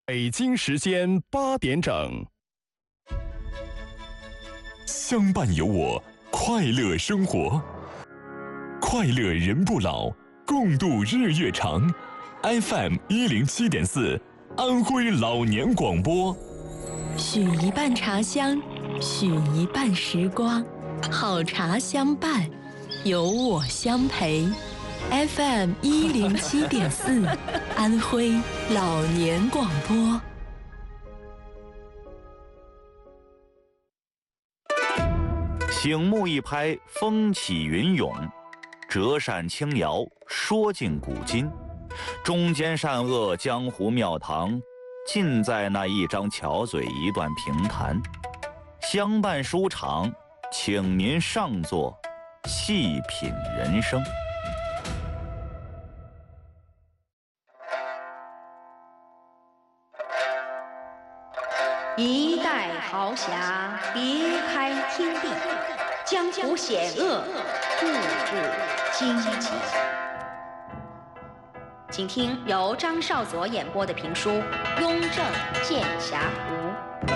北京时间8点整， 相伴有我，快乐生活，快乐人不老，共度日月长。FM 107.4，安徽老年广播。 许一半茶香，许一半时光，好茶相伴，有我相陪。FM 107.4，安徽老年广播。 醒目一拍，风起云涌；折扇轻摇，说尽古今。中间善恶，江湖庙堂，尽在那一张巧嘴，一段评弹。相伴书场，请您上座，细品人生。 一代豪侠，别开天地，江湖险恶，步步荆棘。请听由张少佐演播的评书《雍正剑侠图》。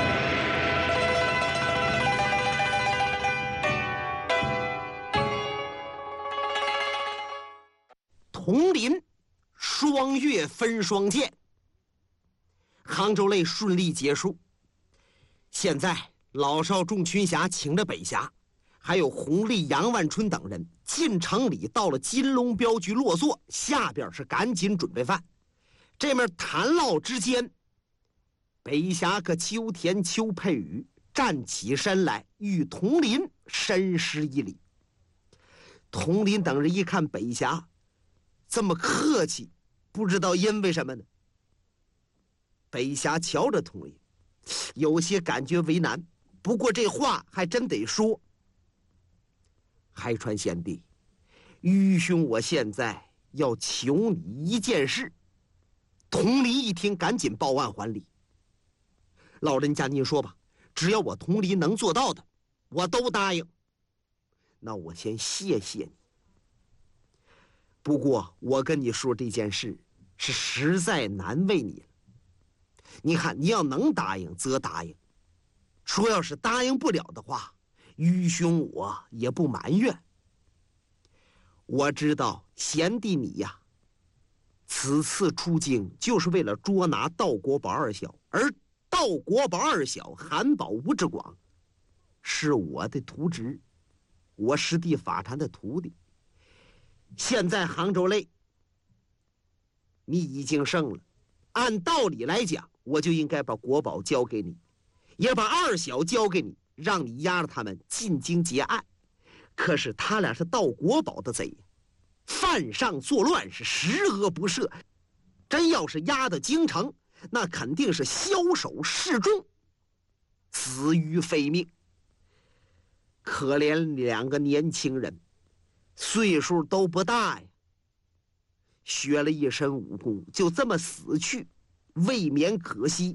铜林，双月分双剑，杭州类顺利结束。现在老少众群侠请着北峡，还有弘历、杨万春等人进城里，到了金龙镖局落座，下边是赶紧准备饭。这面谈唠之间，北峡可秋田邱佩宇站起身来，与铜林深施一礼。铜林等人一看北峡这么客气，不知道因为什么呢？北峡瞧着铜林，有些感觉为难，不过这话还真得说。海川贤弟，愚兄我现在要求你一件事。铜林一听，赶紧报案还礼。老人家您说吧，只要我铜林能做到的，我都答应。那我先谢谢你。不过我跟你说这件事是实在难为你了。你看，你要能答应则答应，说要是答应不了的话，愚兄我也不埋怨。我知道贤弟你呀，此次出京就是为了捉拿道国宝二小，而道国宝二小韩宝吴志广是我的徒侄，我师弟法禅的徒弟。现在杭州类你已经胜了，按道理来讲，我就应该把国宝交给你，也把二小交给你，让你押着他们进京结案。可是他俩是盗国宝的贼，犯上作乱，是十恶不赦。真要是押到京城，那肯定是枭首示众，死于非命。可怜两个年轻人，岁数都不大呀，学了一身武功，就这么死去，未免可惜。